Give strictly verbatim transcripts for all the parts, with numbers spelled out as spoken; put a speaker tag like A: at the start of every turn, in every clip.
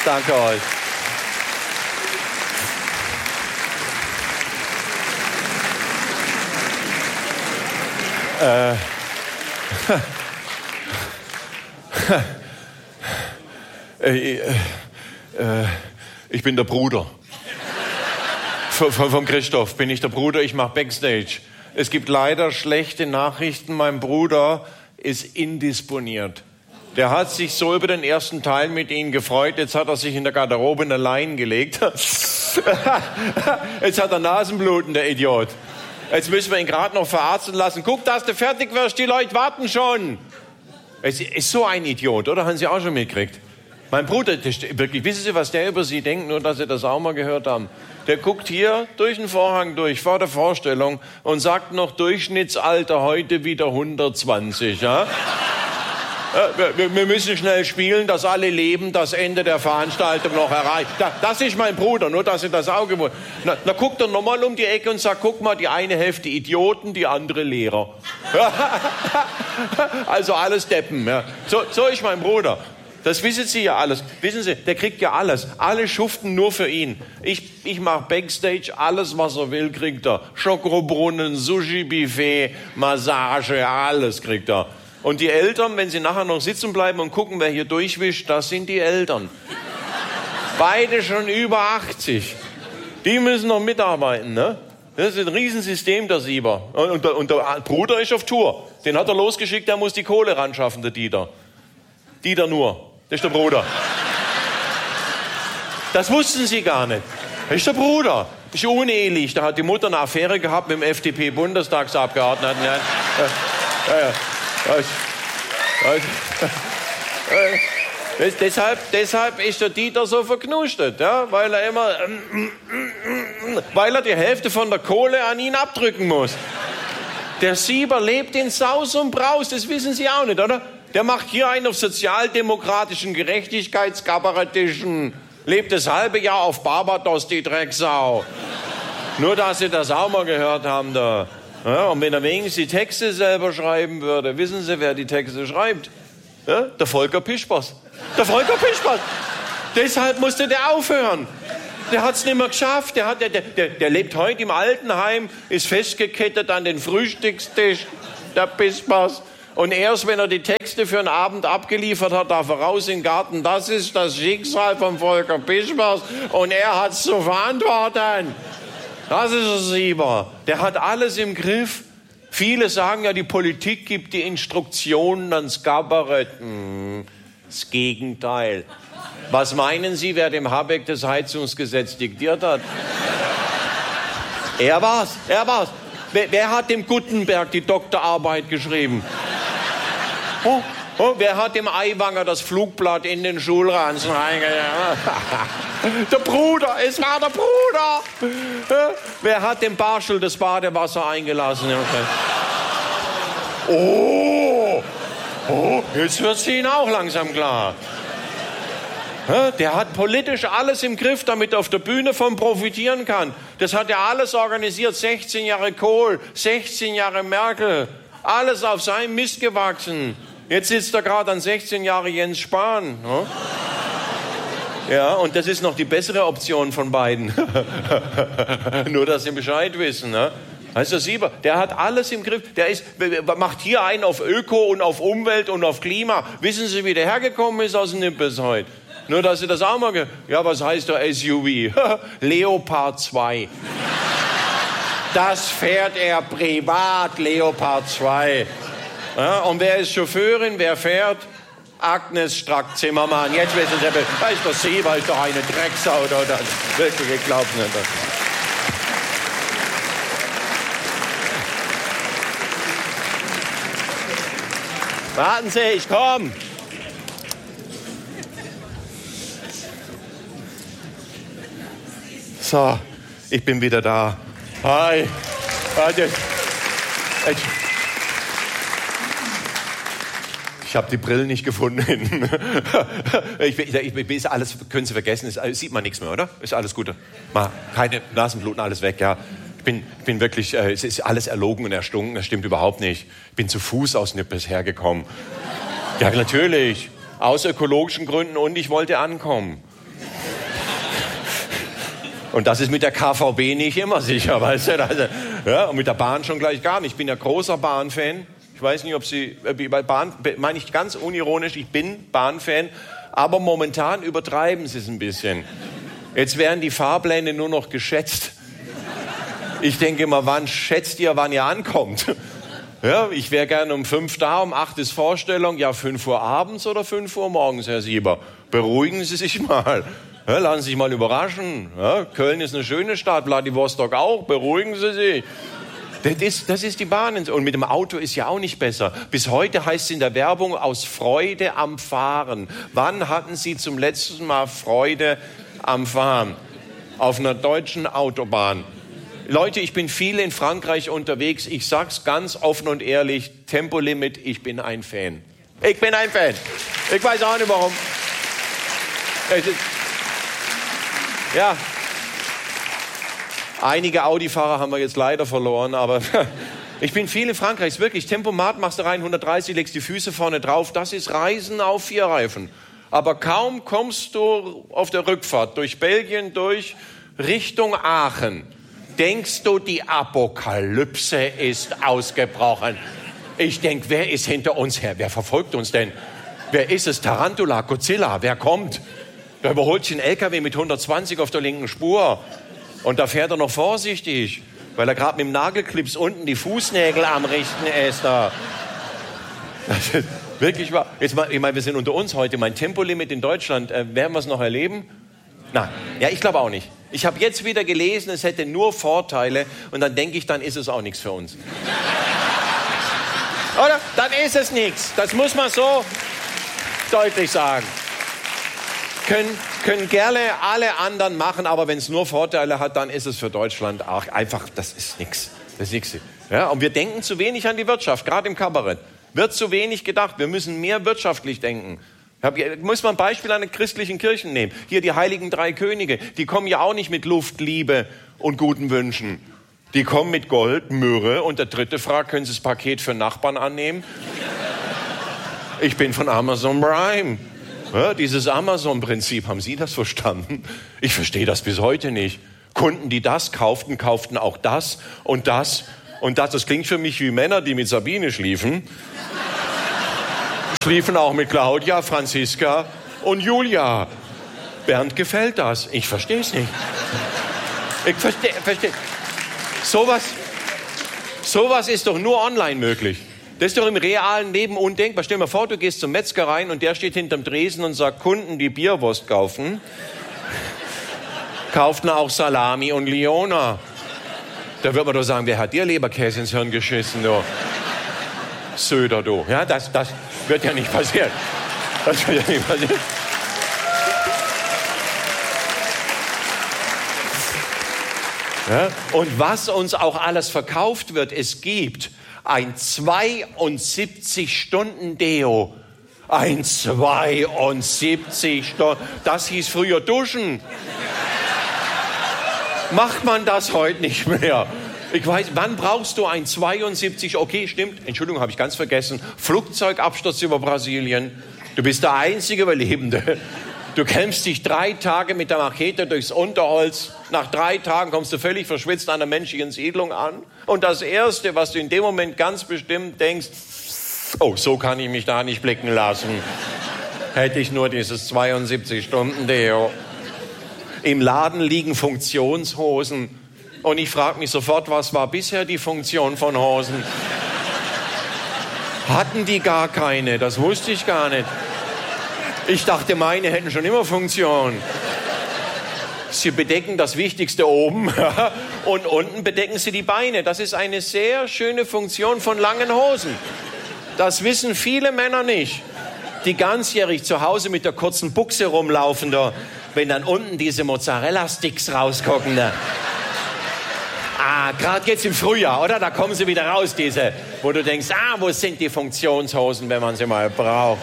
A: Danke euch. Äh. äh, äh, ich bin der Bruder. V- vom Christoph bin ich der Bruder, ich mache Backstage. Es gibt leider schlechte Nachrichten, mein Bruder ist indisponiert. Der hat sich so über den ersten Teil mit Ihnen gefreut, jetzt hat er sich in der Garderobe in der Leine gelegt. Jetzt hat er Nasenbluten, der Idiot. Jetzt müssen wir ihn gerade noch verarzten lassen. Guck, dass du fertig wirst, die Leute warten schon. Es ist so ein Idiot, oder? Haben Sie auch schon mitgekriegt? Mein Bruder, wirklich, wissen Sie, was der über Sie denkt? Nur, dass Sie das auch mal gehört haben. Der guckt hier durch den Vorhang durch, vor der Vorstellung und sagt noch Durchschnittsalter heute wieder hundertzwanzig, ja? Wir, wir müssen schnell spielen, dass alle leben, das Ende der Veranstaltung noch erreicht. Das ist mein Bruder, nur dass Sie das Auge wollen. Na, na guckt er nochmal um die Ecke und sagt, guck mal, die eine Hälfte Idioten, die andere Lehrer. Also alles Deppen. Ja. So, so ist mein Bruder. Das wissen Sie ja alles. Wissen Sie, der kriegt ja alles. Alle schuften nur für ihn. Ich, ich mache Backstage, alles was er will, kriegt er. Schokobrunnen, Sushi-Buffet, Massage, alles kriegt er. Und die Eltern, wenn sie nachher noch sitzen bleiben und gucken, wer hier durchwischt, das sind die Eltern. Beide schon über achtzig. Die müssen noch mitarbeiten, ne? Das ist ein Riesensystem, der Sieber. Und, und, der, und der Bruder ist auf Tour. Den hat er losgeschickt, der muss die Kohle ran schaffen, der Dieter. Dieter nur, das ist der Bruder. Das wussten sie gar nicht. Das ist der Bruder. Das ist unehelich. Da hat die Mutter eine Affäre gehabt mit dem F D P-Bundestagsabgeordneten. Ja, ja, ja. Das, das, das, deshalb, deshalb ist der Dieter so verknuschtet, ja? Weil er immer, weil er die Hälfte von der Kohle an ihn abdrücken muss. Der Sieber lebt in Saus und Braus, das wissen Sie auch nicht, oder? Der macht hier einen auf sozialdemokratischen Gerechtigkeitskabarettischen, lebt das halbe Jahr auf Barbados, die Drecksau. Nur, dass Sie das auch mal gehört haben da. Ja, und wenn er wenigstens die Texte selber schreiben würde, wissen Sie, wer die Texte schreibt? Ja, der Volker Pispers. Der Volker Pispers. Deshalb musste der aufhören. Der hat es nicht mehr geschafft. Der, hat, der, der, der lebt heute im Altenheim, ist festgekettet an den Frühstückstisch, der Pispers. Und erst wenn er die Texte für einen Abend abgeliefert hat, darf er raus in den Garten. Das ist das Schicksal von Volker Pispers. Und er hat es zu verantworten. Das ist der Sieber. Der hat alles im Griff. Viele sagen ja, die Politik gibt die Instruktionen ans Kabarett. Hm, das Gegenteil. Was meinen Sie, wer dem Habeck das Heizungsgesetz diktiert hat? Er war's, er war's. Wer, wer hat dem Guttenberg die Doktorarbeit geschrieben? Oh, oh, wer hat dem Aiwanger das Flugblatt in den Schulranzen reingejagt? Der Bruder, es war der Bruder. Wer hat dem Barschel das Badewasser eingelassen? Oh, oh, jetzt wird es Ihnen auch langsam klar. Der hat politisch alles im Griff, damit er auf der Bühne von profitieren kann. Das hat er alles organisiert. sechzehn Jahre Kohl, sechzehn Jahre Merkel. Alles auf seinem Mist gewachsen. Jetzt sitzt da gerade an sechzehn Jahre Jens Spahn. Ne? Ja, und das ist noch die bessere Option von beiden. Nur, dass Sie Bescheid wissen. Ne? Heißt der Sieber, der hat alles im Griff. Der ist, macht hier einen auf Öko und auf Umwelt und auf Klima. Wissen Sie, wie der hergekommen ist aus Nippes heute? Nur, dass Sie das auch mal... Ge- ja, was heißt der S U V? Leopard zwei. Das fährt er privat, Leopard zwei. Ja, und wer ist Chauffeurin, wer fährt? Agnes Strack-Zimmermann. Jetzt wissen Sie, da ist der Sieber, ist doch eine Drecksau. Da, das wirklich geglaubt nicht. Warten Sie, ich komm. So, ich bin wieder da. Hi. Ich habe die Brillen nicht gefunden. ich, ich, ich, ist alles, können Sie vergessen, ist, sieht man nichts mehr, oder? Ist alles gut. Mal, keine Nasenbluten, alles weg, ja. Ich bin, bin wirklich, äh, es ist alles erlogen und erstunken, das stimmt überhaupt nicht. Ich bin zu Fuß aus Nippes hergekommen. Ja, natürlich. Aus ökologischen Gründen und ich wollte ankommen. Und das ist mit der K V B nicht immer sicher, weißt du? Also, ja, und mit der Bahn schon gleich gar nicht. Ich bin ja großer Bahnfan. Ich weiß nicht, ob Sie, bei Bahn, meine ich ganz unironisch, ich bin Bahnfan. Aber momentan übertreiben Sie es ein bisschen. Jetzt werden die Fahrpläne nur noch geschätzt. Ich denke immer, wann schätzt ihr, wann ihr ankommt? Ja, ich wäre gerne um fünf da, um acht ist Vorstellung. Ja, fünf Uhr abends oder fünf Uhr morgens, Herr Sieber? Beruhigen Sie sich mal. Ja, lassen Sie sich mal überraschen. Ja, Köln ist eine schöne Stadt, Vladivostok auch. Beruhigen Sie sich. Das ist, das ist die Bahn. Und mit dem Auto ist ja auch nicht besser. Bis heute heißt es in der Werbung, aus Freude am Fahren. Wann hatten Sie zum letzten Mal Freude am Fahren? Auf einer deutschen Autobahn. Leute, ich bin viel in Frankreich unterwegs. Ich sag's ganz offen und ehrlich, Tempolimit, ich bin ein Fan. Ich bin ein Fan. Ich weiß auch nicht warum. Es ist, ja, einige Audi-Fahrer haben wir jetzt leider verloren, aber ich bin viel in Frankreich. Wirklich, Tempomat machst du rein, hundertdreißig, legst die Füße vorne drauf. Das ist Reisen auf vier Reifen. Aber kaum kommst du auf der Rückfahrt durch Belgien durch Richtung Aachen, denkst du, die Apokalypse ist ausgebrochen. Ich denke, wer ist hinter uns her? Wer verfolgt uns denn? Wer ist es? Tarantula, Godzilla, wer kommt? Da überholt sich ein L K W mit hundertzwanzig auf der linken Spur. Und da fährt er noch vorsichtig, weil er gerade mit dem Nagelclips unten die Fußnägel am Richten ist. Da. Das ist wirklich wahr. Jetzt mal, ich meine, wir sind unter uns heute. Mein Tempolimit in Deutschland, äh, werden wir es noch erleben? Nein, ja, ich glaube auch nicht. Ich habe jetzt wieder gelesen, es hätte nur Vorteile und dann denke ich, dann ist es auch nichts für uns. Oder? Dann ist es nichts. Das muss man so deutlich sagen. Können, können gerne alle anderen machen, aber wenn es nur Vorteile hat, dann ist es für Deutschland auch einfach, das ist nichts. Das ist nichts. Ja, und wir denken zu wenig an die Wirtschaft, gerade im Kabarett. Wird zu wenig gedacht. Wir müssen mehr wirtschaftlich denken. Ich muss mal ein Beispiel an den christlichen Kirchen nehmen. Hier die heiligen drei Könige, die kommen ja auch nicht mit Luft, Liebe und guten Wünschen. Die kommen mit Gold, Myrrhe und der dritte fragt, können Sie das Paket für Nachbarn annehmen? Ich bin von Amazon Prime. Ja, dieses Amazon-Prinzip, haben Sie das verstanden? Ich verstehe das bis heute nicht. Kunden, die das kauften, kauften auch das und das und das. Das klingt für mich wie Männer, die mit Sabine schliefen. Schliefen auch mit Claudia, Franziska und Julia. Bernd gefällt das. Ich verstehe es nicht. Ich verstehe, verstehe. Sowas, sowas ist doch nur online möglich. Das ist doch im realen Leben undenkbar. Stell dir mal vor, du gehst zum Metzger rein und der steht hinterm Tresen und sagt, Kunden, die Bierwurst kaufen, kauften auch Salami und Liona. Da wird man doch sagen, wer hat dir Leberkäse ins Hirn geschissen, du? Söder, du. Ja, das, das wird ja nicht passieren. Das wird ja nicht passieren. Ja? Und was uns auch alles verkauft wird, es gibt ein zweiundsiebzig Stunden Deo. Ein zweiundsiebzig Stunden. Das hieß früher Duschen. Macht man das heute nicht mehr? Ich weiß, wann brauchst du ein zweiundsiebzig? Okay, stimmt. Entschuldigung, habe ich ganz vergessen. Flugzeugabsturz über Brasilien. Du bist der einzige Überlebende. Du kämpfst dich drei Tage mit der Machete durchs Unterholz. Nach drei Tagen kommst du völlig verschwitzt an der menschlichen Siedlung an. Und das Erste, was du in dem Moment ganz bestimmt denkst, oh, so kann ich mich da nicht blicken lassen. Hätte ich nur dieses zweiundsiebzig Stunden Deo. Im Laden liegen Funktionshosen. Und ich frage mich sofort, was war bisher die Funktion von Hosen? Hatten die gar keine? Das wusste ich gar nicht. Ich dachte, meine hätten schon immer Funktion. Sie bedecken das Wichtigste oben und unten bedecken sie die Beine. Das ist eine sehr schöne Funktion von langen Hosen. Das wissen viele Männer nicht, die ganzjährig zu Hause mit der kurzen Buchse rumlaufen, da, wenn dann unten diese Mozzarella-Sticks rausgucken. Da. Ah, gerade jetzt im Frühjahr, oder? Da kommen sie wieder raus, diese, wo du denkst, ah, wo sind die Funktionshosen, wenn man sie mal braucht?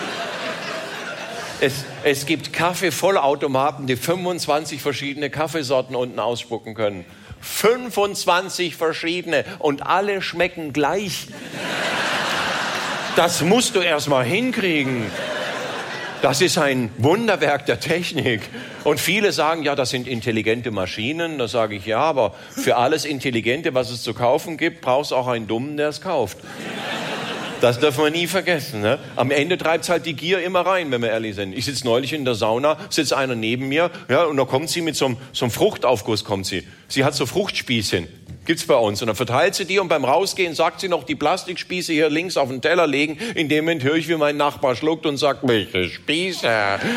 A: Es, es gibt Kaffeevollautomaten, die fünfundzwanzig verschiedene Kaffeesorten unten ausspucken können. fünfundzwanzig verschiedene und alle schmecken gleich. Das musst du erst mal hinkriegen. Das ist ein Wunderwerk der Technik. Und viele sagen, ja, das sind intelligente Maschinen. Da sage ich, ja, aber für alles Intelligente, was es zu kaufen gibt, brauchst du auch einen Dummen, der es kauft. Das dürfen wir nie vergessen. Ne? Am Ende treibt es halt die Gier immer rein, wenn wir ehrlich sind. Ich sitze neulich in der Sauna, sitzt einer neben mir, ja, und da kommt sie mit so einem, so einem Fruchtaufguss, kommt sie. Sie hat so Fruchtspießchen, gibt's bei uns. Und dann verteilt sie die und beim Rausgehen sagt sie noch, die Plastikspieße hier links auf den Teller legen. In dem Moment höre ich, wie mein Nachbar schluckt und sagt, welche Spieße?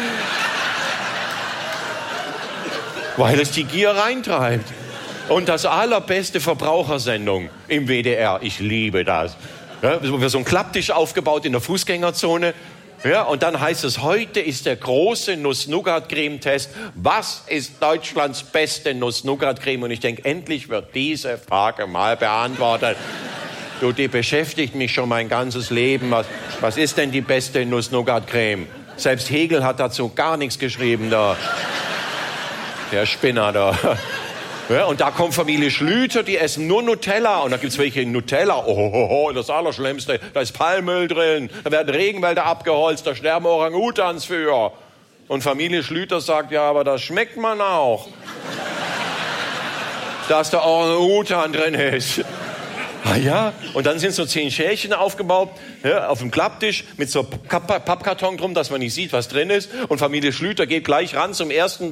A: Weil es die Gier reintreibt. Und das allerbeste Verbrauchersendung im W D R. Ich liebe das. Ja, so ein Klapptisch aufgebaut in der Fußgängerzone. Ja, und dann heißt es, heute ist der große Nuss-Nougat-Creme-Test. Was ist Deutschlands beste Nuss-Nougat-Creme? Und ich denke, endlich wird diese Frage mal beantwortet. Du, die beschäftigt mich schon mein ganzes Leben. Was, was ist denn die beste Nuss-Nougat-Creme? Selbst Hegel hat dazu gar nichts geschrieben, da. Der Spinner da. Ja, und da kommt Familie Schlüter, die essen nur Nutella. Und da gibt's welche Nutella. Oh, oh, oh, das Allerschlimmste. Da ist Palmöl drin. Da werden Regenwälder abgeholzt. Da sterben Orang-Utans für. Und Familie Schlüter sagt, ja, aber das schmeckt man auch. Dass der Orang-Utan drin ist. Ah ja, und dann sind so zehn Schälchen aufgebaut, ja, auf dem Klapptisch mit so Pappkarton drum, dass man nicht sieht, was drin ist. Und Familie Schlüter geht gleich ran zum ersten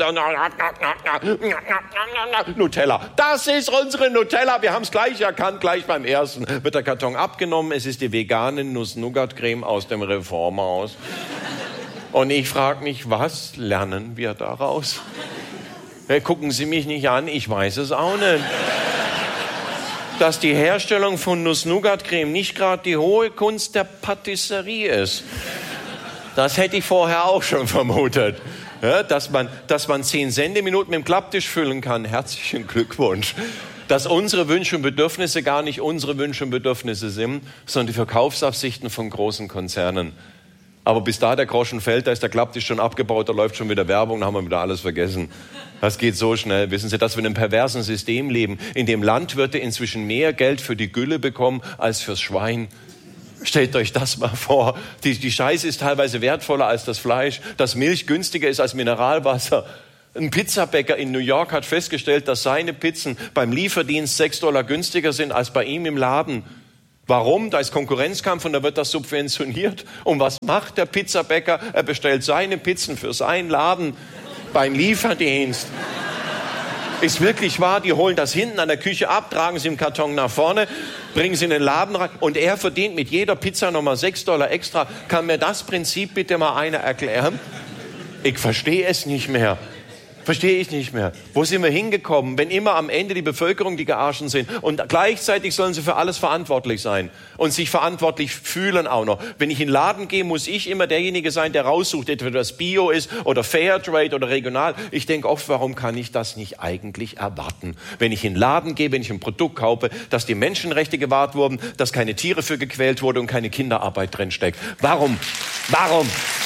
A: Nutella. Das ist unsere Nutella. Wir haben es gleich erkannt, gleich beim ersten wird der Karton abgenommen. Es ist die vegane Nuss-Nougat-Creme aus dem Reformhaus. Und ich frage mich, was lernen wir daraus? Ja, gucken Sie mich nicht an, ich weiß es auch nicht. Dass die Herstellung von Nuss-Nougat-Creme nicht gerade die hohe Kunst der Patisserie ist. Das hätte ich vorher auch schon vermutet. Ja, dass man, dass man zehn Sendeminuten mit dem Klapptisch füllen kann. Herzlichen Glückwunsch. Dass unsere Wünsche und Bedürfnisse gar nicht unsere Wünsche und Bedürfnisse sind, sondern die Verkaufsabsichten von großen Konzernen. Aber bis da der Groschen fällt, da ist der Klapptisch schon abgebaut, da läuft schon wieder Werbung, da haben wir wieder alles vergessen. Das geht so schnell. Wissen Sie, dass wir in einem perversen System leben, in dem Landwirte inzwischen mehr Geld für die Gülle bekommen als fürs Schwein? Stellt euch das mal vor. Die, die Scheiße ist teilweise wertvoller als das Fleisch, dass Milch günstiger ist als Mineralwasser. Ein Pizzabäcker in New York hat festgestellt, dass seine Pizzen beim Lieferdienst sechs Dollar günstiger sind als bei ihm im Laden. Warum? Da ist Konkurrenzkampf und da wird das subventioniert. Und was macht der Pizzabäcker? Er bestellt seine Pizzen für seinen Laden beim Lieferdienst. Ist wirklich wahr, die holen das hinten an der Küche ab, tragen sie im Karton nach vorne, bringen sie in den Laden rein und er verdient mit jeder Pizza nochmal sechs Dollar extra. Kann mir das Prinzip bitte mal einer erklären? Ich verstehe es nicht mehr. Verstehe ich nicht mehr. Wo sind wir hingekommen, wenn immer am Ende die Bevölkerung die Gearschen sind und gleichzeitig sollen sie für alles verantwortlich sein und sich verantwortlich fühlen auch noch. Wenn ich in den Laden gehe, muss ich immer derjenige sein, der raussucht, entweder das Bio ist oder Fairtrade oder regional. Ich denke oft, warum kann ich das nicht eigentlich erwarten? Wenn ich in den Laden gehe, wenn ich ein Produkt kaufe, dass die Menschenrechte gewahrt wurden, dass keine Tiere für gequält wurden und keine Kinderarbeit drin steckt. Warum? Warum?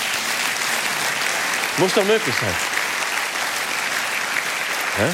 A: Muss doch möglich sein. Ja?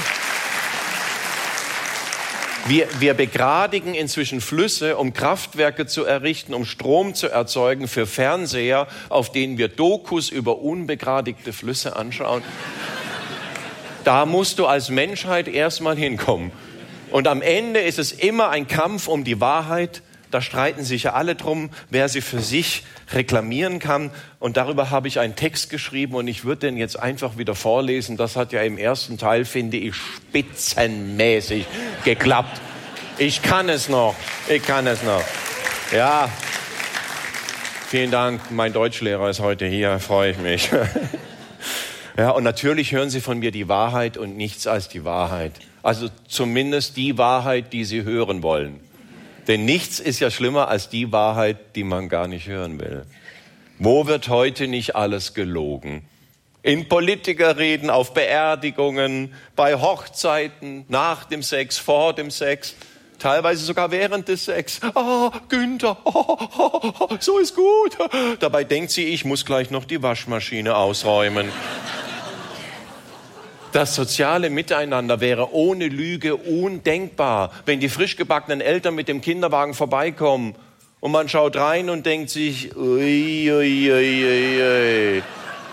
A: Wir, wir begradigen inzwischen Flüsse, um Kraftwerke zu errichten, um Strom zu erzeugen für Fernseher, auf denen wir Dokus über unbegradigte Flüsse anschauen. Da musst du als Menschheit erstmal hinkommen. Und am Ende ist es immer ein Kampf um die Wahrheit. Da streiten sich ja alle drum, wer sie für sich reklamieren kann. Und darüber habe ich einen Text geschrieben und ich würde den jetzt einfach wieder vorlesen. Das hat ja im ersten Teil, finde ich, spitzenmäßig geklappt. Ich kann es noch. Ich kann es noch. Ja. Vielen Dank. Mein Deutschlehrer ist heute hier. Freue ich mich. Ja, und natürlich hören Sie von mir die Wahrheit und nichts als die Wahrheit. Also zumindest die Wahrheit, die Sie hören wollen. Denn nichts ist ja schlimmer als die Wahrheit, die man gar nicht hören will. Wo wird heute nicht alles gelogen? In Politikerreden, auf Beerdigungen, bei Hochzeiten, nach dem Sex, vor dem Sex, teilweise sogar während des Sex. Ah, Günther, oh, oh, oh, so ist gut. Dabei denkt sie, ich muss gleich noch die Waschmaschine ausräumen. Das soziale Miteinander wäre ohne Lüge undenkbar, wenn die frisch gebackenen Eltern mit dem Kinderwagen vorbeikommen und man schaut rein und denkt sich, ui, ui, ui, ui, ui.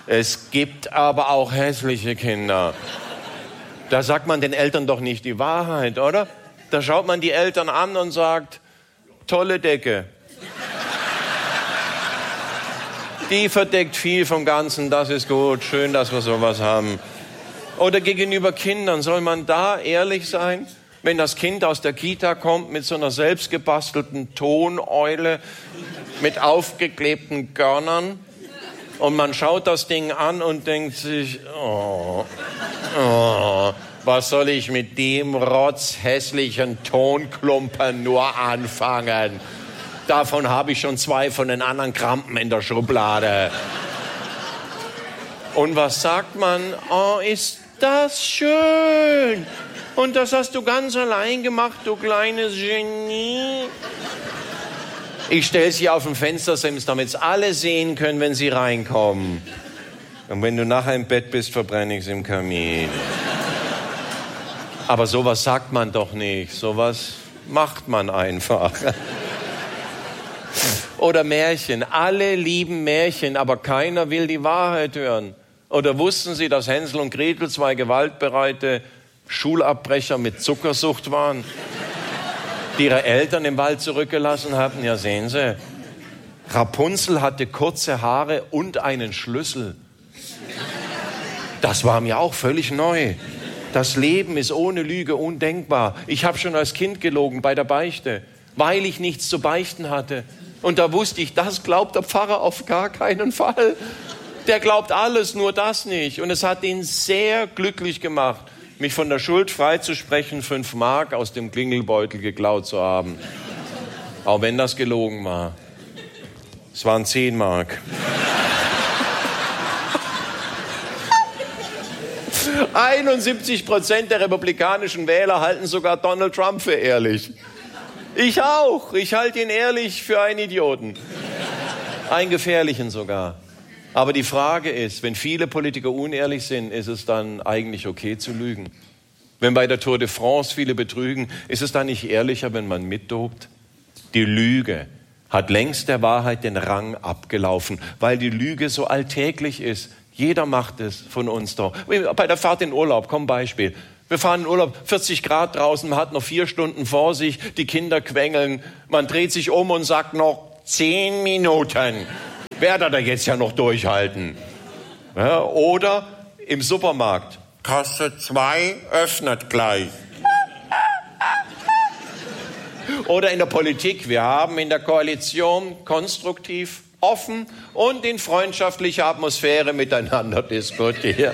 A: Es gibt aber auch hässliche Kinder. Da sagt man den Eltern doch nicht die Wahrheit, oder? Da schaut man die Eltern an und sagt, tolle Decke. Die verdeckt viel vom Ganzen, das ist gut, schön, dass wir sowas haben. Oder gegenüber Kindern, soll man da ehrlich sein? Wenn das Kind aus der Kita kommt mit so einer selbstgebastelten Toneule, mit aufgeklebten Körnern und man schaut das Ding an und denkt sich, oh, oh, was soll ich mit dem rotzhässlichen Tonklumpen nur anfangen? Davon habe ich schon zwei von den anderen Krampen in der Schublade. Und was sagt man? Oh, ist das schön. Und das hast du ganz allein gemacht, du kleines Genie. Ich stelle sie auf dem Fenstersims, damit es alle sehen können, wenn sie reinkommen. Und wenn du nachher im Bett bist, verbrenne ich es im Kamin. Aber sowas sagt man doch nicht. Sowas macht man einfach. Oder Märchen. Alle lieben Märchen, aber keiner will die Wahrheit hören. Oder wussten Sie, dass Hänsel und Gretel zwei gewaltbereite Schulabbrecher mit Zuckersucht waren, die ihre Eltern im Wald zurückgelassen hatten? Ja, sehen Sie. Rapunzel hatte kurze Haare und einen Schlüssel. Das war mir auch völlig neu. Das Leben ist ohne Lüge undenkbar. Ich habe schon als Kind gelogen bei der Beichte, weil ich nichts zu beichten hatte. Und da wusste ich, das glaubt der Pfarrer auf gar keinen Fall. Der glaubt alles, nur das nicht. Und es hat ihn sehr glücklich gemacht, mich von der Schuld freizusprechen, fünf Mark aus dem Klingelbeutel geklaut zu haben. Auch wenn das gelogen war. Es waren zehn Mark. einundsiebzig Prozent der republikanischen Wähler halten sogar Donald Trump für ehrlich. Ich auch. Ich halte ihn ehrlich für einen Idioten. Einen gefährlichen sogar. Aber die Frage ist, wenn viele Politiker unehrlich sind, ist es dann eigentlich okay zu lügen? Wenn bei der Tour de France viele betrügen, ist es dann nicht ehrlicher, wenn man mitdopt? Die Lüge hat längst der Wahrheit den Rang abgelaufen, weil die Lüge so alltäglich ist. Jeder macht es von uns doch. Bei der Fahrt in Urlaub, komm Beispiel. Wir fahren in Urlaub, vierzig Grad draußen, man hat noch vier Stunden vor sich, die Kinder quengeln, man dreht sich um und sagt noch zehn Minuten. Werde da jetzt ja noch durchhalten. Ja, oder im Supermarkt. Kasse zwei öffnet gleich. Oder in der Politik. Wir haben in der Koalition konstruktiv, offen und in freundschaftlicher Atmosphäre miteinander diskutiert.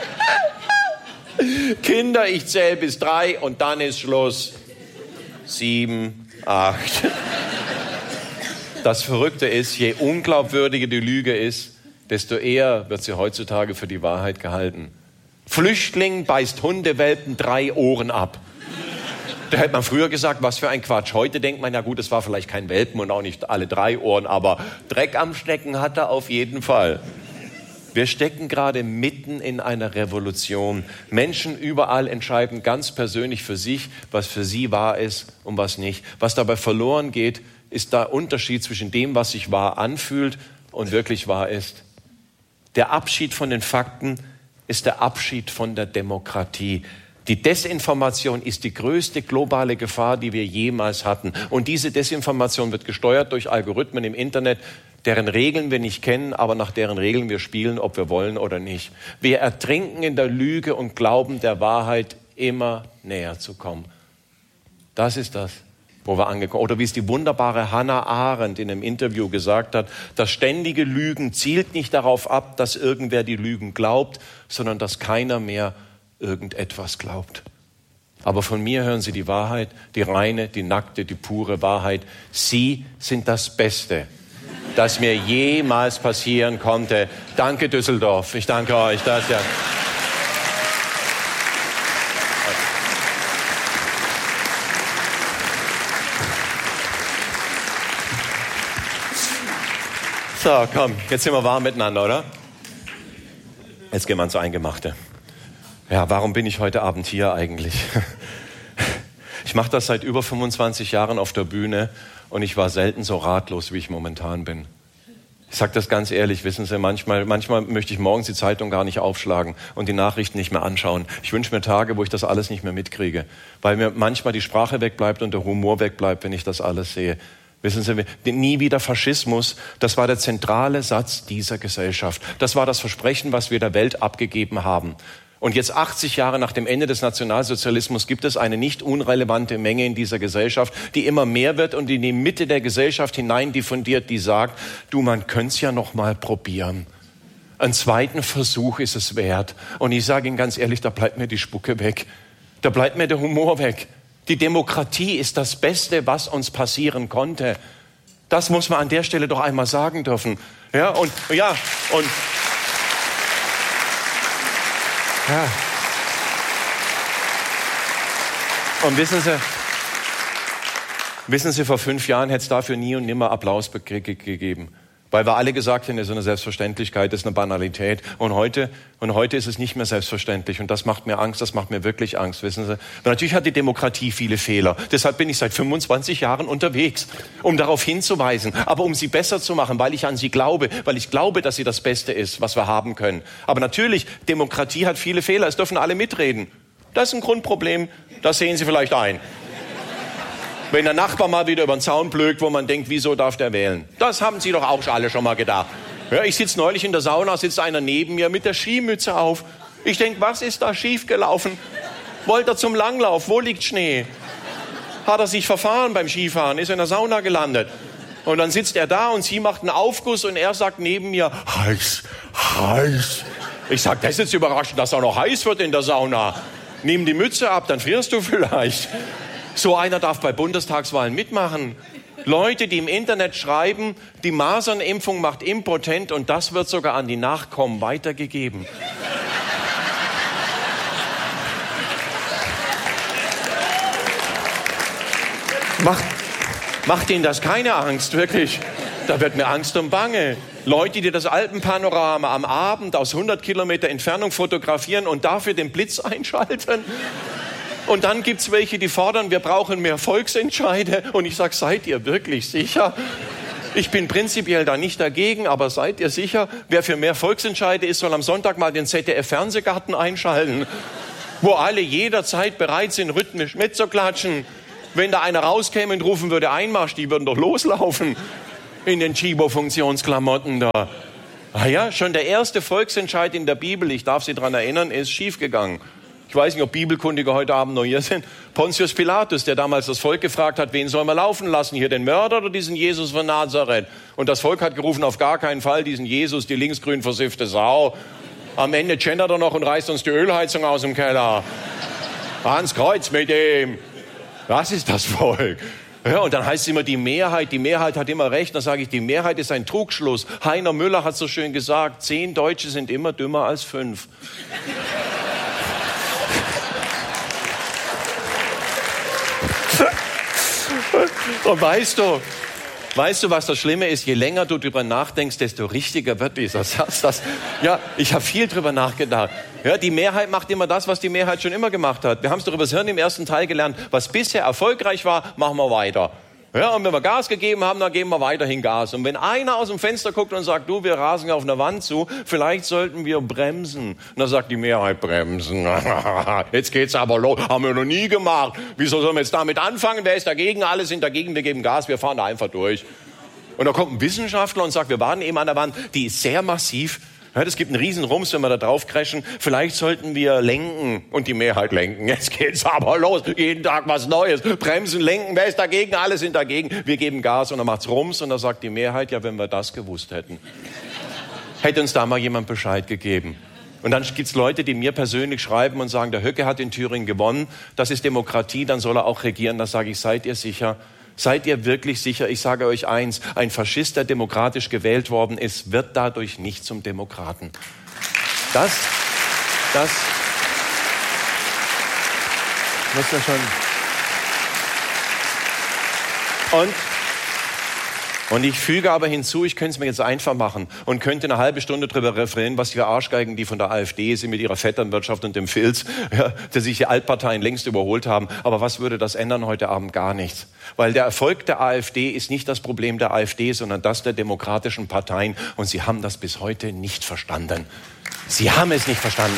A: Kinder, ich zähle bis drei und dann ist Schluss. Sieben, acht. Das Verrückte ist, je unglaubwürdiger die Lüge ist, desto eher wird sie heutzutage für die Wahrheit gehalten. Flüchtling beißt Hundewelpen drei Ohren ab. Da hätte man früher gesagt, was für ein Quatsch. Heute denkt man, ja gut, es war vielleicht kein Welpen und auch nicht alle drei Ohren, aber Dreck am Stecken hat er auf jeden Fall. Wir stecken gerade mitten in einer Revolution. Menschen überall entscheiden ganz persönlich für sich, was für sie wahr ist und was nicht. Was dabei verloren geht, ist der Unterschied zwischen dem, was sich wahr anfühlt und wirklich wahr ist. Der Abschied von den Fakten ist der Abschied von der Demokratie. Die Desinformation ist die größte globale Gefahr, die wir jemals hatten. Und diese Desinformation wird gesteuert durch Algorithmen im Internet, deren Regeln wir nicht kennen, aber nach deren Regeln wir spielen, ob wir wollen oder nicht. Wir ertrinken in der Lüge und glauben, der Wahrheit immer näher zu kommen. Das ist das, wo wir angekommen sind. Oder wie es die wunderbare Hannah Arendt in einem Interview gesagt hat, das ständige Lügen zielt nicht darauf ab, dass irgendwer die Lügen glaubt, sondern dass keiner mehr irgendetwas glaubt. Aber von mir hören Sie die Wahrheit, die reine, die nackte, die pure Wahrheit. Sie sind das Beste, das mir jemals passieren konnte. Danke Düsseldorf, ich danke euch. Das ja. So, komm, jetzt sind wir warm miteinander, oder? Jetzt gehen wir ans Eingemachte. Ja, warum bin ich heute Abend hier eigentlich? Ich mache das seit über fünfundzwanzig Jahren auf der Bühne und ich war selten so ratlos, wie ich momentan bin. Ich sage das ganz ehrlich, wissen Sie, manchmal, manchmal möchte ich morgens die Zeitung gar nicht aufschlagen und die Nachrichten nicht mehr anschauen. Ich wünsche mir Tage, wo ich das alles nicht mehr mitkriege, weil mir manchmal die Sprache wegbleibt und der Humor wegbleibt, wenn ich das alles sehe. Wissen Sie, nie wieder Faschismus, das war der zentrale Satz dieser Gesellschaft. Das war das Versprechen, was wir der Welt abgegeben haben. Und jetzt achtzig Jahre nach dem Ende des Nationalsozialismus gibt es eine nicht unrelevante Menge in dieser Gesellschaft, die immer mehr wird und in die Mitte der Gesellschaft hinein diffundiert, die sagt, du, man könnte es ja noch mal probieren. Einen zweiten Versuch ist es wert. Und ich sage Ihnen ganz ehrlich, da bleibt mir die Spucke weg. Da bleibt mir der Humor weg. Die Demokratie ist das Beste, was uns passieren konnte. Das muss man an der Stelle doch einmal sagen dürfen. Ja, und, ja, und, Ja. Und wissen Sie, wissen Sie, vor fünf Jahren hätte es dafür nie und nimmer Applaus gegeben. Weil wir alle gesagt haben, das ist eine Selbstverständlichkeit, das ist eine Banalität. Und heute, und heute ist es nicht mehr selbstverständlich. Und das macht mir Angst, das macht mir wirklich Angst, wissen Sie. Und natürlich hat die Demokratie viele Fehler. Deshalb bin ich seit fünfundzwanzig Jahren unterwegs, um darauf hinzuweisen. Aber um sie besser zu machen, weil ich an sie glaube. Weil ich glaube, dass sie das Beste ist, was wir haben können. Aber natürlich, Demokratie hat viele Fehler. Es dürfen alle mitreden. Das ist ein Grundproblem. Das sehen Sie vielleicht ein. Wenn der Nachbar mal wieder über den Zaun blökt, wo man denkt, wieso darf der wählen? Das haben Sie doch auch alle schon mal gedacht. Ja, ich sitze neulich in der Sauna, sitzt einer neben mir mit der Skimütze auf. Ich denke, was ist da schiefgelaufen? Wollte er zum Langlauf? Wo liegt Schnee? Hat er sich verfahren beim Skifahren? Ist in der Sauna gelandet? Und dann sitzt er da und sie macht einen Aufguss und er sagt neben mir, heiß, heiß. Ich sage, das ist jetzt überraschend, dass auch noch heiß wird in der Sauna. Nimm die Mütze ab, dann frierst du vielleicht. So einer darf bei Bundestagswahlen mitmachen. Leute, die im Internet schreiben, die Masernimpfung macht impotent und das wird sogar an die Nachkommen weitergegeben. Macht, macht Ihnen das keine Angst, wirklich? Da wird mir Angst und Bange. Leute, die das Alpenpanorama am Abend aus hundert Kilometer Entfernung fotografieren und dafür den Blitz einschalten. Und dann gibt's welche, die fordern, wir brauchen mehr Volksentscheide. Und ich sage, seid ihr wirklich sicher? Ich bin prinzipiell da nicht dagegen, aber seid ihr sicher? Wer für mehr Volksentscheide ist, soll am Sonntag mal den Z D F-Fernsehgarten einschalten, wo alle jederzeit bereit sind, rhythmisch mitzuklatschen. Wenn da einer rauskäme und rufen würde, Einmarsch, die würden doch loslaufen in den Chibo-Funktionsklamotten da. Ah ja, schon der erste Volksentscheid in der Bibel, ich darf Sie daran erinnern, ist schiefgegangen. Ich weiß nicht, ob Bibelkundige heute Abend noch hier sind. Pontius Pilatus, der damals das Volk gefragt hat, wen sollen wir laufen lassen? Hier den Mörder oder diesen Jesus von Nazareth? Und das Volk hat gerufen, auf gar keinen Fall diesen Jesus, die linksgrün versiffte Sau. Am Ende gendert er noch und reißt uns die Ölheizung aus dem Keller. Ans Kreuz mit ihm. Das ist das Volk. Ja, und dann heißt es immer, die Mehrheit, die Mehrheit hat immer recht. Dann sage ich, die Mehrheit ist ein Trugschluss. Heiner Müller hat so schön gesagt, zehn Deutsche sind immer dümmer als fünf. Und weißt du, weißt du, was das Schlimme ist? Je länger du drüber nachdenkst, desto richtiger wird dieser Satz. Das, ja, ich habe viel drüber nachgedacht. Ja, die Mehrheit macht immer das, was die Mehrheit schon immer gemacht hat. Wir haben es doch über das Hirn im ersten Teil gelernt. Was bisher erfolgreich war, machen wir weiter. Ja, und wenn wir Gas gegeben haben, dann geben wir weiterhin Gas. Und wenn einer aus dem Fenster guckt und sagt, du, wir rasen auf einer Wand zu, vielleicht sollten wir bremsen. Und dann sagt die Mehrheit, bremsen. Jetzt geht's aber los. Haben wir noch nie gemacht. Wieso sollen wir jetzt damit anfangen? Wer ist dagegen? Alle sind dagegen, wir geben Gas, wir fahren da einfach durch. Und da kommt ein Wissenschaftler und sagt, wir waren eben an der Wand, die ist sehr massiv. Ja, das gibt einen riesen Rums, wenn wir da drauf crashen. Vielleicht sollten wir lenken und die Mehrheit lenken. Jetzt geht's aber los. Jeden Tag was Neues. Bremsen, lenken. Wer ist dagegen? Alle sind dagegen. Wir geben Gas und dann macht's Rums und dann sagt die Mehrheit, ja, wenn wir das gewusst hätten. Hätte uns da mal jemand Bescheid gegeben. Und dann gibt's Leute, die mir persönlich schreiben und sagen, der Höcke hat in Thüringen gewonnen. Das ist Demokratie, dann soll er auch regieren. Da sage ich, seid ihr sicher? Seid ihr wirklich sicher? Ich sage euch eins, ein Faschist, der demokratisch gewählt worden ist, wird dadurch nicht zum Demokraten. Das, das, muss ja schon. Und, Und ich füge aber hinzu, ich könnte es mir jetzt einfach machen und könnte eine halbe Stunde drüber referieren, was für Arschgeigen die von der AfD sind mit ihrer Vetternwirtschaft und dem Filz, ja, der sich die Altparteien längst überholt haben. Aber was würde das ändern heute Abend? Gar nichts. Weil der Erfolg der AfD ist nicht das Problem der AfD, sondern das der demokratischen Parteien. Und sie haben das bis heute nicht verstanden. Sie haben es nicht verstanden.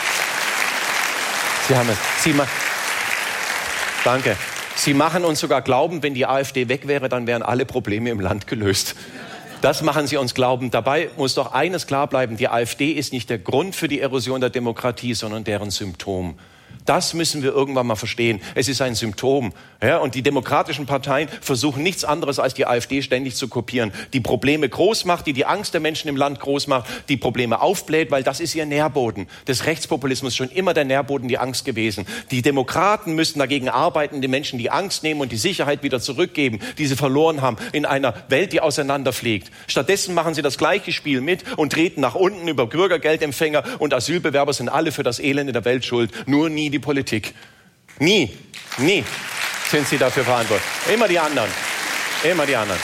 A: Sie haben es. Sie ma- Danke. Sie machen uns sogar glauben, wenn die AfD weg wäre, dann wären alle Probleme im Land gelöst. Das machen sie uns glauben. Dabei muss doch eines klar bleiben, die AfD ist nicht der Grund für die Erosion der Demokratie, sondern deren Symptom. Das müssen wir irgendwann mal verstehen. Es ist ein Symptom. Ja, und die demokratischen Parteien versuchen nichts anderes, als die AfD ständig zu kopieren. Die Probleme groß macht, die die Angst der Menschen im Land groß macht, die Probleme aufbläht, weil das ist ihr Nährboden. Des Rechtspopulismus schon immer der Nährboden, die Angst gewesen. Die Demokraten müssen dagegen arbeiten, den Menschen die Angst nehmen und die Sicherheit wieder zurückgeben, die sie verloren haben in einer Welt, die auseinanderfliegt. Stattdessen machen sie das gleiche Spiel mit und treten nach unten über Bürgergeldempfänger und Asylbewerber sind alle für das Elend in der Welt schuld. Nur nie die Politik. Nie, nie sind sie dafür verantwortlich. Immer die anderen. Immer die anderen.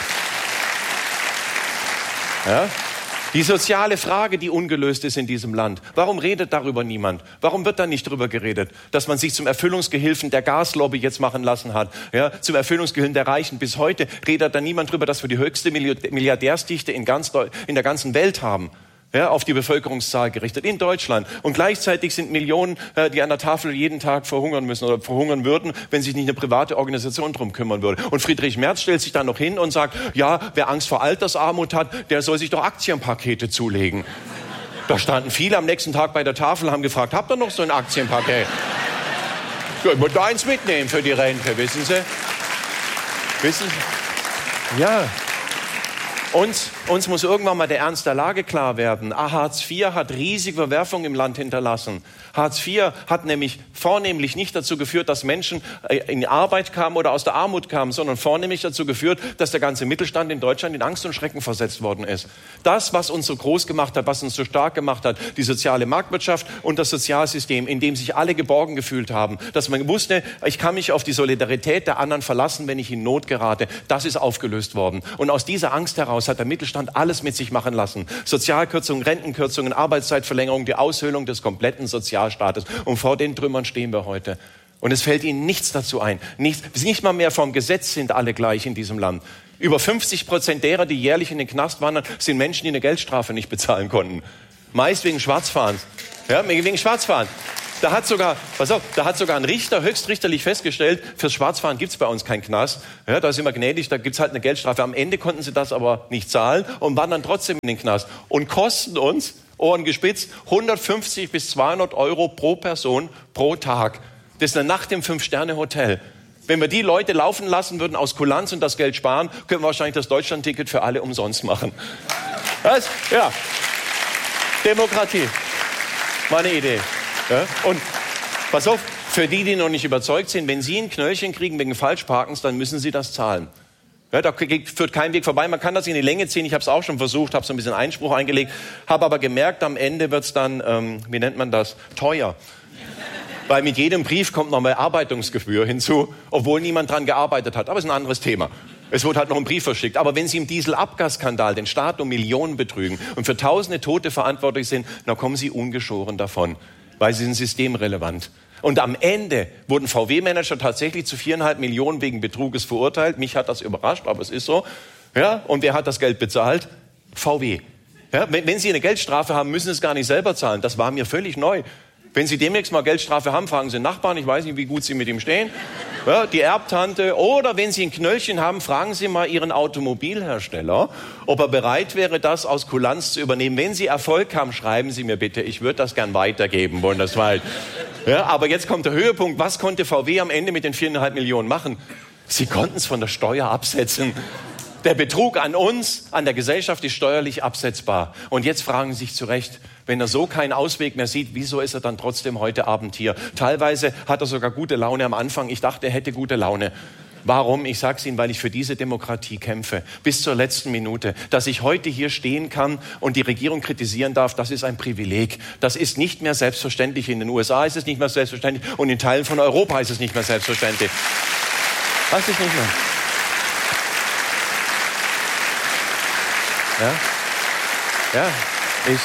A: Ja? Die soziale Frage, die ungelöst ist in diesem Land. Warum redet darüber niemand? Warum wird da nicht drüber geredet? Dass man sich zum Erfüllungsgehilfen der Gaslobby jetzt machen lassen hat. Ja, zum Erfüllungsgehilfen der Reichen. Bis heute redet da niemand drüber, dass wir die höchste Milliardärsdichte in, ganz Deu- in der ganzen Welt haben. Ja, auf die Bevölkerungszahl gerichtet, in Deutschland. Und gleichzeitig sind Millionen, äh, die an der Tafel jeden Tag verhungern müssen oder verhungern würden, wenn sich nicht eine private Organisation drum kümmern würde. Und Friedrich Merz stellt sich dann noch hin und sagt, ja, wer Angst vor Altersarmut hat, der soll sich doch Aktienpakete zulegen. Da standen viele am nächsten Tag bei der Tafel, haben gefragt, habt ihr noch so ein Aktienpaket? Ja, ich würde da eins mitnehmen für die Rente, wissen Sie? Wissen Sie? Ja. Uns, uns muss irgendwann mal der Ernst der Lage klar werden. Ah, Hartz vier hat riesige Verwerfung im Land hinterlassen. Hartz vier hat nämlich vornehmlich nicht dazu geführt, dass Menschen in Arbeit kamen oder aus der Armut kamen, sondern vornehmlich dazu geführt, dass der ganze Mittelstand in Deutschland in Angst und Schrecken versetzt worden ist. Das, was uns so groß gemacht hat, was uns so stark gemacht hat, die soziale Marktwirtschaft und das Sozialsystem, in dem sich alle geborgen gefühlt haben, dass man wusste, ich kann mich auf die Solidarität der anderen verlassen, wenn ich in Not gerate, das ist aufgelöst worden. Und aus dieser Angst heraus hat der Mittelstand alles mit sich machen lassen. Sozialkürzungen, Rentenkürzungen, Arbeitszeitverlängerung, die Aushöhlung des kompletten Sozialstaates. Und vor den Trümmern stehen wir heute. Und es fällt ihnen nichts dazu ein. Nichts, nicht mal mehr vom Gesetz sind alle gleich in diesem Land. Über fünfzig Prozent derer, die jährlich in den Knast wandern, sind Menschen, die eine Geldstrafe nicht bezahlen konnten. Meist wegen Schwarzfahrens. Ja, wegen Schwarzfahren. Da hat sogar, pass auf, da hat sogar ein Richter höchstrichterlich festgestellt, fürs Schwarzfahren gibt's bei uns keinen Knast. Ja, da sind wir gnädig, da gibt's halt eine Geldstrafe. Am Ende konnten sie das aber nicht zahlen und wandern trotzdem in den Knast. Und kosten uns, Ohren gespitzt, hundertfünfzig bis zweihundert Euro pro Person pro Tag. Das ist eine Nacht im Fünf-Sterne-Hotel. Wenn wir die Leute laufen lassen würden aus Kulanz und das Geld sparen, können wir wahrscheinlich das Deutschland-Ticket für alle umsonst machen. Das, ja, Demokratie. Meine Idee. Ja? Und pass auf, für die, die noch nicht überzeugt sind, wenn Sie ein Knöllchen kriegen wegen Falschparkens, dann müssen Sie das zahlen. Ja, da führt kein Weg vorbei. Man kann das in die Länge ziehen. Ich habe es auch schon versucht, habe so ein bisschen Einspruch eingelegt, habe aber gemerkt, am Ende wird es dann, ähm, wie nennt man das, teuer. Weil mit jedem Brief kommt noch eine Bearbeitungsgebühr hinzu, obwohl niemand dran gearbeitet hat. Aber es ist ein anderes Thema. Es wurde halt noch ein Brief verschickt. Aber wenn Sie im Dieselabgasskandal den Staat um Millionen betrügen und für tausende Tote verantwortlich sind, dann kommen Sie ungeschoren davon, weil Sie sind systemrelevant. Und am Ende wurden V W-Manager tatsächlich zu viereinhalb Millionen wegen Betruges verurteilt. Mich hat das überrascht, aber es ist so. Ja, und wer hat das Geld bezahlt? V W. Ja, wenn, wenn Sie eine Geldstrafe haben, müssen Sie es gar nicht selber zahlen. Das war mir völlig neu. Wenn Sie demnächst mal Geldstrafe haben, fragen Sie den Nachbarn, ich weiß nicht, wie gut Sie mit ihm stehen, ja, die Erbtante. Oder wenn Sie ein Knöllchen haben, fragen Sie mal Ihren Automobilhersteller, ob er bereit wäre, das aus Kulanz zu übernehmen. Wenn Sie Erfolg haben, schreiben Sie mir bitte, ich würde das gern weitergeben, bundesweit. Ja, aber jetzt kommt der Höhepunkt. Was konnte V W am Ende mit den viereinhalb Millionen machen? Sie konnten es von der Steuer absetzen. Der Betrug an uns, an der Gesellschaft ist steuerlich absetzbar. Und jetzt fragen Sie sich zu Recht, wenn er so keinen Ausweg mehr sieht, wieso ist er dann trotzdem heute Abend hier? Teilweise hat er sogar gute Laune am Anfang. Ich dachte, er hätte gute Laune. Warum? Ich sage es Ihnen, weil ich für diese Demokratie kämpfe. Bis zur letzten Minute. Dass ich heute hier stehen kann und die Regierung kritisieren darf, das ist ein Privileg. Das ist nicht mehr selbstverständlich. In den U S A ist es nicht mehr selbstverständlich und in Teilen von Europa ist es nicht mehr selbstverständlich. Das ist nicht mehr. Ja, ja. Ich,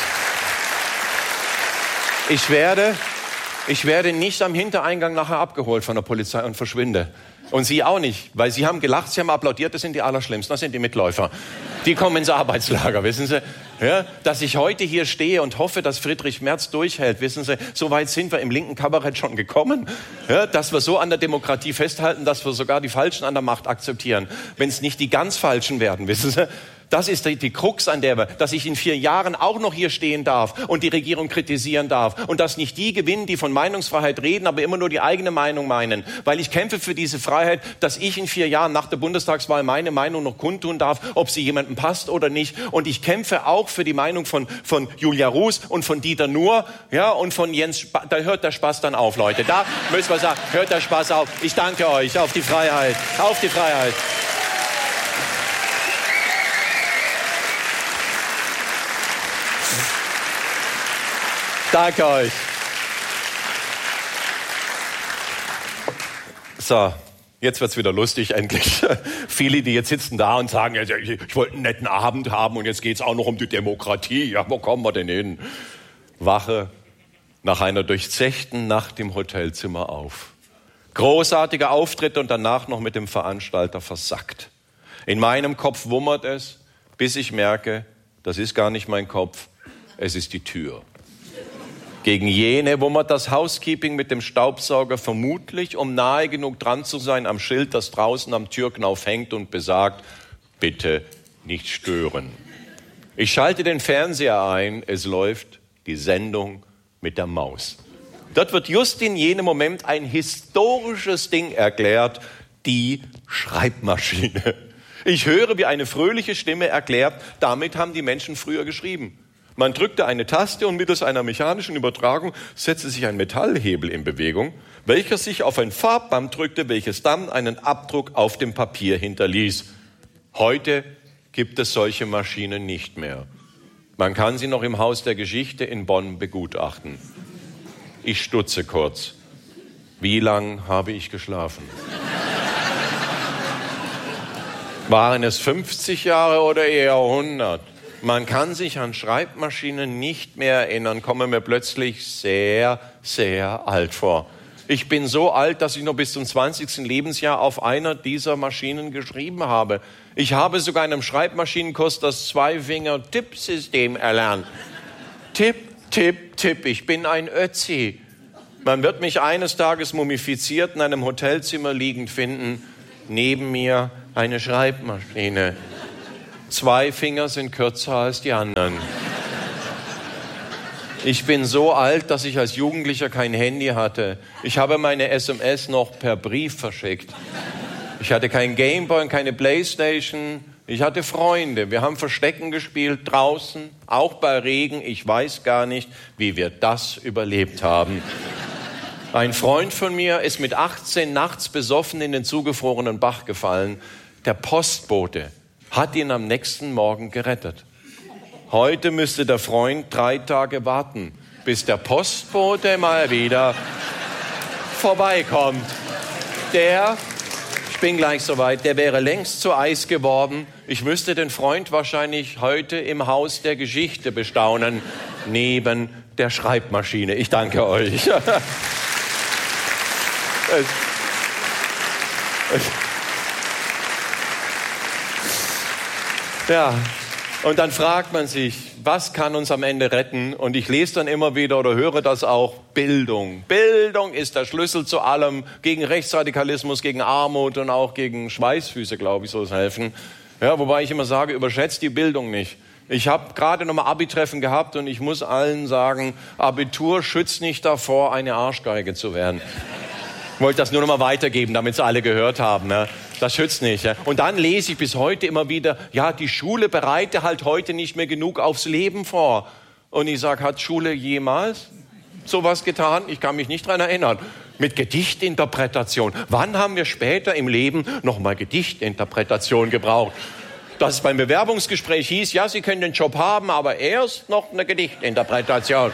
A: ich werde, ich werde nicht am Hintereingang nachher abgeholt von der Polizei und verschwinde. Und Sie auch nicht, weil Sie haben gelacht, Sie haben applaudiert, das sind die Allerschlimmsten, das sind die Mitläufer. Die kommen ins Arbeitslager, wissen Sie. Ja, dass ich heute hier stehe und hoffe, dass Friedrich Merz durchhält, wissen Sie, so weit sind wir im linken Kabarett schon gekommen, ja, dass wir so an der Demokratie festhalten, dass wir sogar die Falschen an der Macht akzeptieren. Wenn es nicht die ganz Falschen werden, wissen Sie. Das ist die, die Krux, an der wir, dass ich in vier Jahren auch noch hier stehen darf und die Regierung kritisieren darf. Und dass nicht die gewinnen, die von Meinungsfreiheit reden, aber immer nur die eigene Meinung meinen. Weil ich kämpfe für diese Freiheit, dass ich in vier Jahren nach der Bundestagswahl meine Meinung noch kundtun darf, ob sie jemandem passt oder nicht. Und ich kämpfe auch für die Meinung von, von Julia Ruß und von Dieter Nuhr, ja, und von Jens Spahn. Da hört der Spaß dann auf, Leute. Da müssen wir sagen, hört der Spaß auf. Ich danke euch. Auf die Freiheit. Auf die Freiheit. Danke euch. So, jetzt wird's wieder lustig, endlich. Viele, die jetzt sitzen da und sagen, ich, ich wollte einen netten Abend haben und jetzt geht's auch noch um die Demokratie. Ja, wo kommen wir denn hin? Wache nach einer durchzechten Nacht im Hotelzimmer auf. Großartiger Auftritt und danach noch mit dem Veranstalter versackt. In meinem Kopf wummert es, bis ich merke, das ist gar nicht mein Kopf, es ist die Tür. Gegen jene wummert das Housekeeping mit dem Staubsauger vermutlich, um nahe genug dran zu sein am Schild, das draußen am Türknauf hängt und besagt, bitte nicht stören. Ich schalte den Fernseher ein, es läuft die Sendung mit der Maus. Dort wird just in jenem Moment ein historisches Ding erklärt, die Schreibmaschine. Ich höre, wie eine fröhliche Stimme erklärt, damit haben die Menschen früher geschrieben. Man drückte eine Taste und mittels einer mechanischen Übertragung setzte sich ein Metallhebel in Bewegung, welcher sich auf ein Farbband drückte, welches dann einen Abdruck auf dem Papier hinterließ. Heute gibt es solche Maschinen nicht mehr. Man kann sie noch im Haus der Geschichte in Bonn begutachten. Ich stutze kurz. Wie lang habe ich geschlafen? Waren es fünfzig Jahre oder eher hundert? Man kann sich an Schreibmaschinen nicht mehr erinnern, komme mir plötzlich sehr, sehr alt vor. Ich bin so alt, dass ich noch bis zum zwanzigsten Lebensjahr auf einer dieser Maschinen geschrieben habe. Ich habe sogar in einem Schreibmaschinenkurs das Zweifinger-Tippsystem erlernt. Tipp, tipp, tipp, ich bin ein Ötzi. Man wird mich eines Tages mumifiziert in einem Hotelzimmer liegend finden. Neben mir eine Schreibmaschine. Zwei Finger sind kürzer als die anderen. Ich bin so alt, dass ich als Jugendlicher kein Handy hatte. Ich habe meine S M S noch per Brief verschickt. Ich hatte kein Gameboy und keine Playstation. Ich hatte Freunde. Wir haben Verstecken gespielt draußen, auch bei Regen. Ich weiß gar nicht, wie wir das überlebt haben. Ein Freund von mir ist mit achtzehn nachts besoffen in den zugefrorenen Bach gefallen. Der Postbote hat ihn am nächsten Morgen gerettet. Heute müsste der Freund drei Tage warten, bis der Postbote mal wieder vorbeikommt. Der, ich bin gleich soweit, der wäre längst zu Eis geworden. Ich müsste den Freund wahrscheinlich heute im Haus der Geschichte bestaunen, neben der Schreibmaschine. Ich danke euch. Ja, und dann fragt man sich, was kann uns am Ende retten? Und ich lese dann immer wieder oder höre das auch, Bildung. Bildung ist der Schlüssel zu allem, gegen Rechtsradikalismus, gegen Armut und auch gegen Schweißfüße, glaube ich, soll es helfen. Ja, wobei ich immer sage, überschätzt die Bildung nicht. Ich habe gerade nochmal Abi-Treffen gehabt und ich muss allen sagen, Abitur schützt nicht davor, eine Arschgeige zu werden. Ich wollte das nur noch mal weitergeben, damit es alle gehört haben. Ne? Das schützt nicht. Ja? Und dann lese ich bis heute immer wieder, ja, die Schule bereite halt heute nicht mehr genug aufs Leben vor. Und ich sage, hat Schule jemals sowas getan? Ich kann mich nicht dran erinnern. Mit Gedichtinterpretation. Wann haben wir später im Leben noch mal Gedichtinterpretation gebraucht? Dass es beim Bewerbungsgespräch hieß, ja, Sie können den Job haben, aber erst noch eine Gedichtinterpretation.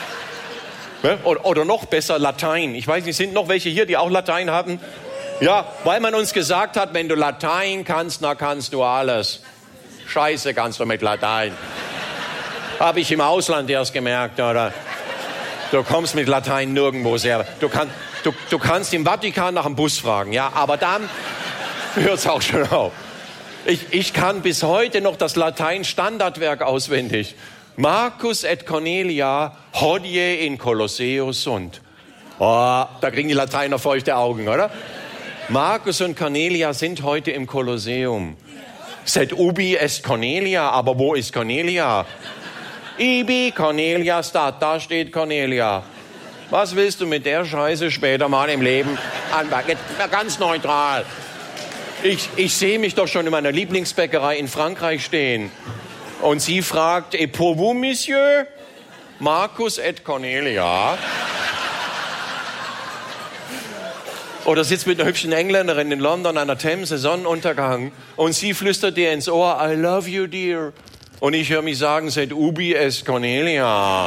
A: Oder noch besser Latein. Ich weiß nicht, sind noch welche hier, die auch Latein hatten? Ja, weil man uns gesagt hat, wenn du Latein kannst, na kannst du alles. Scheiße kannst du mit Latein. Habe ich im Ausland erst gemerkt, oder? Du kommst mit Latein nirgendwo sehr. Du, kann, du, du kannst im Vatikan nach dem Bus fragen, ja, aber dann hört es auch schon auf. Ich, ich kann bis heute noch das Latein-Standardwerk auswendig. Marcus et Cornelia hodie in Colosseo sunt. Oh, da kriegen die Lateiner feuchte Augen, oder? Marcus und Cornelia sind heute im Kolosseum. Sed ubi est Cornelia, aber wo ist Cornelia? Ibi Cornelia stat, da steht Cornelia. Was willst du mit der Scheiße später mal im Leben anpacken? Ganz neutral. Ich, ich sehe mich doch schon in meiner Lieblingsbäckerei in Frankreich stehen. Und sie fragt, et pour vous, Monsieur? Marcus et Cornelia. Oder sitzt mit einer hübschen Engländerin in London an der Themse, Sonnenuntergang. Und sie flüstert dir ins Ohr, I love you, dear. Und ich höre mich sagen, sed ubi est Cornelia.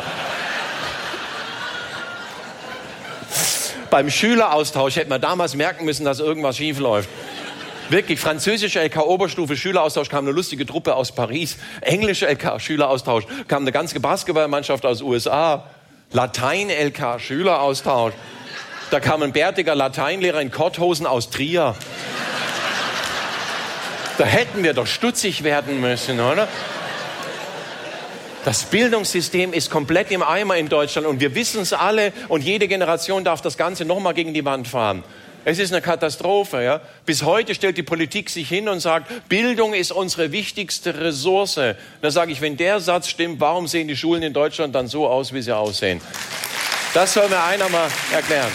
A: Beim Schüleraustausch hätte man damals merken müssen, dass irgendwas schief läuft. Wirklich, französische L K-Oberstufe, Schüleraustausch, kam eine lustige Truppe aus Paris. Englische L K-Schüleraustausch, kam eine ganze Basketballmannschaft aus den U S A. Latein-L K, Schüleraustausch. Da kam ein bärtiger Lateinlehrer in Korthosen aus Trier. Da hätten wir doch stutzig werden müssen, oder? Das Bildungssystem ist komplett im Eimer in Deutschland und wir wissen es alle und jede Generation darf das Ganze nochmal gegen die Wand fahren. Es ist eine Katastrophe. Ja? Bis heute stellt die Politik sich hin und sagt, Bildung ist unsere wichtigste Ressource. Da sage ich, wenn der Satz stimmt, warum sehen die Schulen in Deutschland dann so aus, wie sie aussehen? Das soll mir einer mal erklären.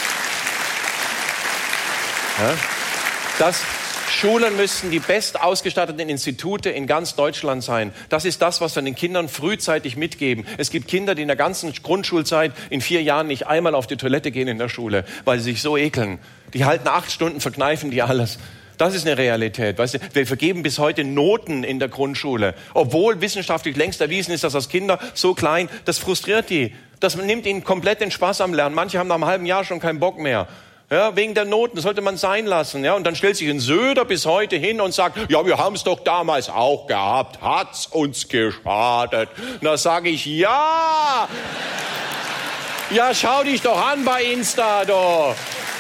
A: Ja? Das... Schulen müssten die best ausgestatteten Institute in ganz Deutschland sein. Das ist das, was wir den Kindern frühzeitig mitgeben. Es gibt Kinder, die in der ganzen Grundschulzeit in vier Jahren nicht einmal auf die Toilette gehen in der Schule, weil sie sich so ekeln. Die halten acht Stunden, verkneifen die alles. Das ist eine Realität. Weißt du, wir vergeben bis heute Noten in der Grundschule, obwohl wissenschaftlich längst erwiesen ist, dass das Kinder so klein, das frustriert die. Das nimmt ihnen komplett den Spaß am Lernen. Manche haben nach einem halben Jahr schon keinen Bock mehr. Ja, wegen der Noten, das sollte man sein lassen. Ja, und dann stellt sich ein Söder bis heute hin und sagt, ja, wir haben es doch damals auch gehabt, hat's uns geschadet. Und da sage ich, ja, ja, schau dich doch an bei Insta, doch.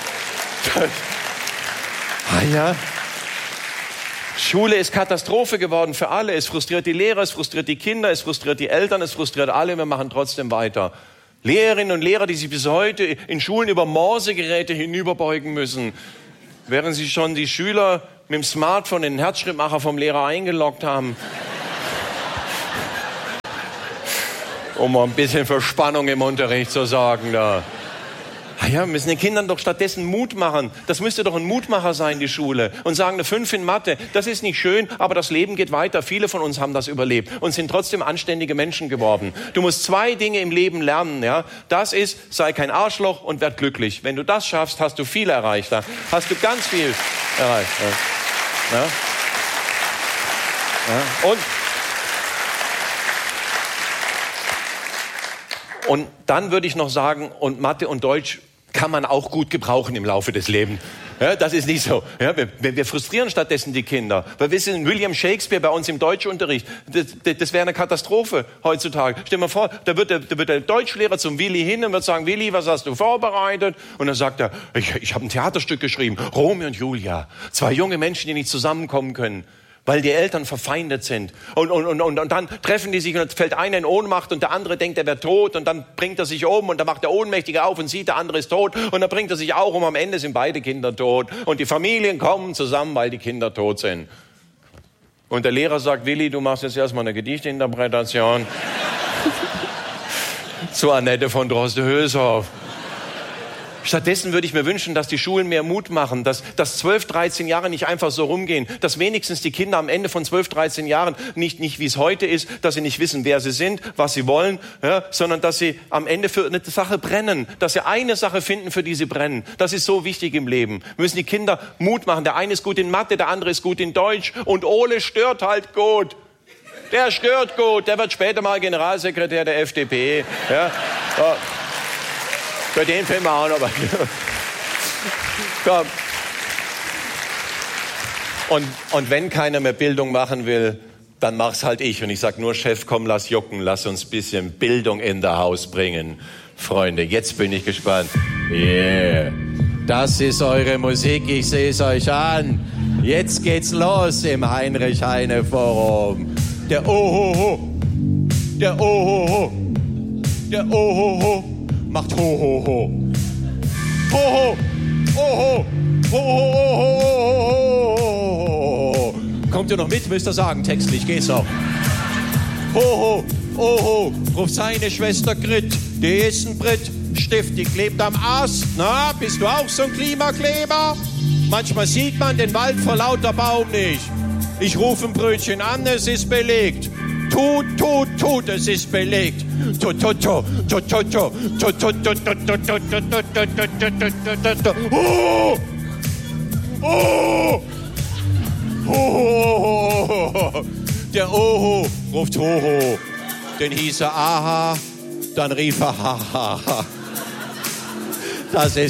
A: Ah ja. Schule ist Katastrophe geworden für alle. Es frustriert die Lehrer, es frustriert die Kinder, es frustriert die Eltern, es frustriert alle. Wir machen trotzdem weiter. Lehrerinnen und Lehrer, die sich bis heute in Schulen über Morsegeräte hinüberbeugen müssen, während sie schon die Schüler mit dem Smartphone in den Herzschrittmacher vom Lehrer eingeloggt haben. Um mal ein bisschen Verspannung im Unterricht zu sorgen da. Ah ja, wir müssen den Kindern doch stattdessen Mut machen. Das müsste doch ein Mutmacher sein, die Schule. Und sagen, eine fünf in Mathe, das ist nicht schön, aber das Leben geht weiter. Viele von uns haben das überlebt und sind trotzdem anständige Menschen geworden. Du musst zwei Dinge im Leben lernen. Ja? Das ist, sei kein Arschloch und werd glücklich. Wenn du das schaffst, hast du viel erreicht. Da hast du ganz viel erreicht. Ja? Ja? Ja? Und Und dann würde ich noch sagen, und Mathe und Deutsch kann man auch gut gebrauchen im Laufe des Lebens. Ja, das ist nicht so. Ja, wir, wir frustrieren stattdessen die Kinder. Weil wir sind William Shakespeare bei uns im Deutschunterricht. Das, das, das wäre eine Katastrophe heutzutage. Stell dir mal vor, da wird, der, da wird der Deutschlehrer zum Willi hin und wird sagen, Willi, was hast du vorbereitet? Und dann sagt er, ich, ich habe ein Theaterstück geschrieben, Romeo und Julia. Zwei junge Menschen, die nicht zusammenkommen können, weil die Eltern verfeindet sind. Und, und, und, und, und dann treffen die sich und fällt einer in Ohnmacht und der andere denkt, er wäre tot und dann bringt er sich um und dann macht der Ohnmächtige auf und sieht, der andere ist tot und dann bringt er sich auch um. Am Ende sind beide Kinder tot und die Familien kommen zusammen, weil die Kinder tot sind. Und der Lehrer sagt, Willi, du machst jetzt erstmal eine Gedichtinterpretation zu Annette von Droste-Hülshoff. Stattdessen würde ich mir wünschen, dass die Schulen mehr Mut machen, dass, dass zwölf, dreizehn Jahre nicht einfach so rumgehen, dass wenigstens die Kinder am Ende von zwölf, dreizehn Jahren nicht, nicht wie es heute ist, dass sie nicht wissen, wer sie sind, was sie wollen, ja, sondern dass sie am Ende für eine Sache brennen, dass sie eine Sache finden, für die sie brennen. Das ist so wichtig im Leben. Wir müssen die Kinder Mut machen. Der eine ist gut in Mathe, der andere ist gut in Deutsch und Ole stört halt gut. Der stört gut, der wird später mal Generalsekretär der F D P. Ja. Ja. Für den Film auch noch. Komm. Und, und wenn keiner mehr Bildung machen will, dann mach's halt ich. Und ich sag nur, Chef, komm, lass jucken, lass uns ein bisschen Bildung in der Haus bringen. Freunde, jetzt bin ich gespannt. Yeah, das ist eure Musik, ich seh's euch an. Jetzt geht's los im Heinrich-Heine-Forum. Der Ohoho, der Ohoho, der Ohoho macht Hohoho. Hoho, Oho, Hoho, kommt ihr noch mit, müsst ihr sagen, textlich geht's auch. Hoho, Oho, ruft seine Schwester Grit, die ist ein Brit, Stift, die klebt am Ast. Na, bist du auch so ein Klimakleber? Manchmal sieht man den Wald vor lauter Baum nicht. Ich rufe ein Brötchen an, es ist belegt. Tut, tut, tut, es ist belegt. Tut, tut, tut, tut, tut, tut, tut, tut, tut, tut, tut, tut, tut, oh! Oh! Oh! Der Oho ruft Hoho. Den hieß er Aha, dann rief er Haha. Das ist